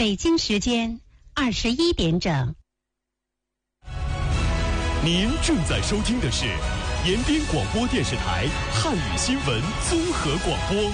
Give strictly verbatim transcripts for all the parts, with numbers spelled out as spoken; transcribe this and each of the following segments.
北京时间二十一点整。 您正在收听的是延边广播电视台汉语新闻综合广播。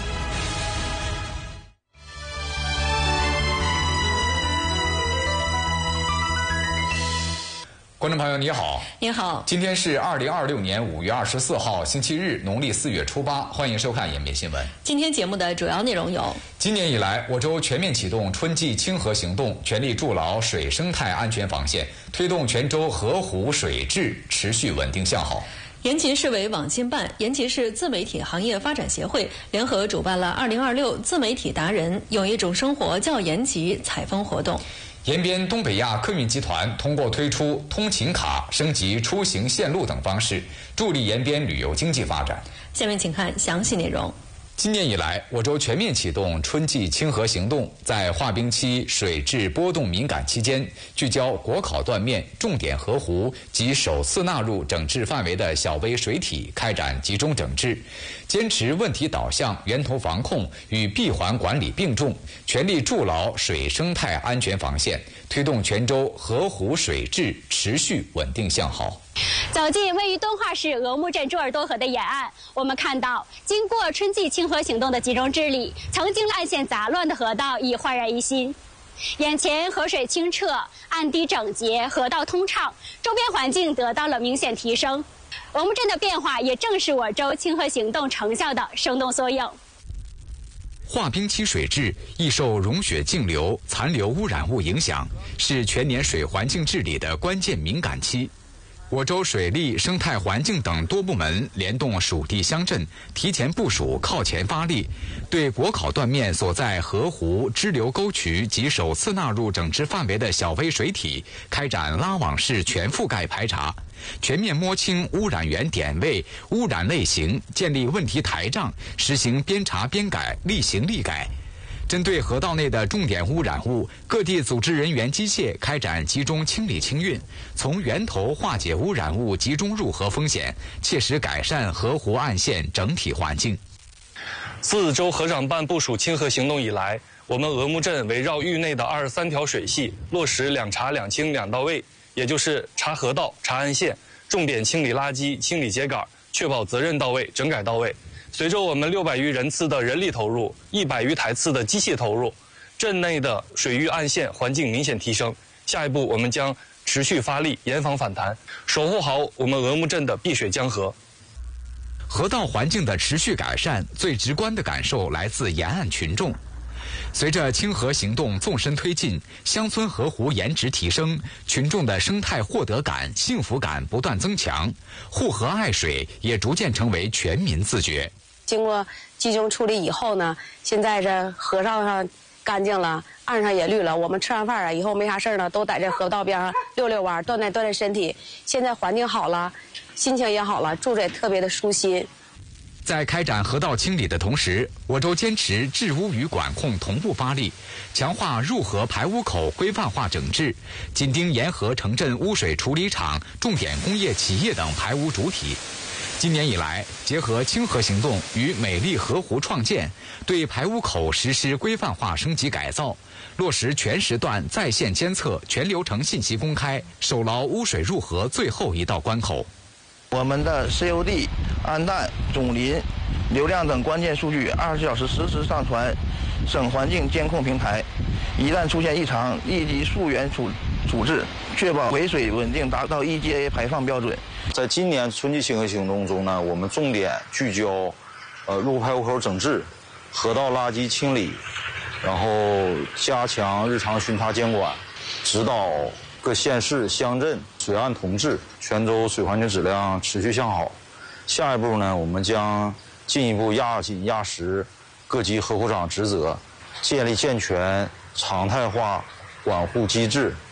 观众朋友你好， 您好， 今天是二零二六年五月二十四号星期日，农历四月初八，欢迎收看延边新闻。 今天节目的主要内容有： 今年以来，我州全面启动春季清河行动，全力筑牢水生态安全防线，推动全州河湖水质持续稳定向好。 延吉市委网信办、延吉市自媒体行业发展协会联合主办了二零二六自媒体达人用一种生活叫延吉采风活动。 延边东北亚客运集团通过推出通勤卡、升级出行线路等方式，助力延边旅游经济发展。 下面请看详细内容。 今年以来，我州全面启动春季清河行动，在化冰期水质波动敏感期间，聚焦国考断面、重点河湖及首次纳入整治范围的小微水体开展集中整治，坚持问题导向、源头防控与闭环管理并重，全力筑牢水生态安全防线，推动全州河湖水质持续稳定向好。 走进位于敦化市鹅木镇朱尔多河的沿岸，我们看到经过春季清河行动的集中治理，曾经岸线杂乱的河道已焕然一新。眼前河水清澈，岸堤整洁，河道通畅，周边环境得到了明显提升。鹅木镇的变化也正是我州清河行动成效的生动缩影。 化冰期水质易受溶雪径流、残留污染物影响，是全年水环境治理的关键敏感期。我州水利、生态环境等多部门联动属地乡镇，提前部署、靠前发力，对国考断面所在河湖、支流沟渠及首次纳入整治范围的小微水体开展拉网式全覆盖排查，全面摸清污染源点位、污染类型，建立问题台账，实行边查边改、立行立改。针对河道内的重点污染物，各地组织人员机械开展集中清理清运，从源头化解污染物集中入河风险，切实改善河湖岸线整体环境。 自州河长办部署清河行动以来，我们鹅木镇围绕域内的二十三条水系，落实两查两清两到位，也就是查河道、查岸线，重点清理垃圾、清理秸秆，确保责任到位、整改到位。随着我们六百余人次的人力投入，一百余台次的机械投入，镇内的水域岸线环境明显提升。下一步，我们将持续发力，严防反弹，守护好我们鹅木镇的碧水江河。 河道环境的持续改善，最直观的感受来自沿岸群众。随着清河行动纵深推进，乡村河湖颜值提升，群众的生态获得感、幸福感不断增强，护河爱水也逐渐成为全民自觉。 经过集中处理以后呢，现在这河道上干净了，岸上也绿了。我们吃完饭啊，以后没啥事呢，都在这河道边上溜溜弯，锻炼锻炼身体。现在环境好了，心情也好了，住着也特别的舒心。 在开展河道清理的同时，我州坚持治污与管控同步发力，强化入河排污口规范化整治，紧盯沿河城镇污水处理厂、重点工业企业等排污主体。今年以来，结合清河行动与美丽河湖创建，对排污口实施规范化升级改造，落实全时段在线监测、全流程信息公开，守牢污水入河最后一道关口。 我们的 C O D、氨氮、总磷、流量等关键数据二十四小时实时上传省环境监控平台，一旦出现异常，立即溯源处处置，确保回水稳定，达到 E G A 排放标准。 在今年春季清河行动中呢，我们重点聚焦，呃，入排污口整治、河道垃圾清理，然后加强日常巡查监管，指导各县市乡镇水岸同治，全州水环境质量持续向好。下一步呢，我们将进一步压紧压实各级河湖长职责，建立健全常态化管护机制，